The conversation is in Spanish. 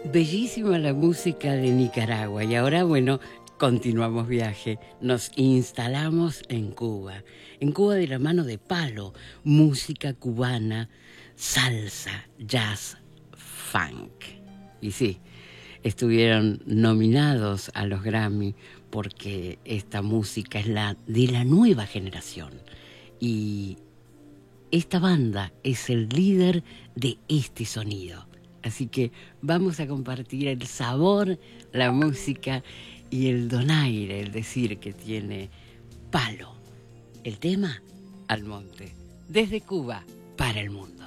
Bellísima la música de Nicaragua y ahora, bueno, continuamos viaje. Nos instalamos en Cuba de la mano de Palo, música cubana, salsa, jazz, funk. Y sí, estuvieron nominados a los Grammy porque esta música es la de la nueva generación. Y esta banda es el líder de este sonido. Así que vamos a compartir el sabor, la música y el donaire, el decir que tiene Palo. El tema, Al Monte. Desde Cuba para el mundo.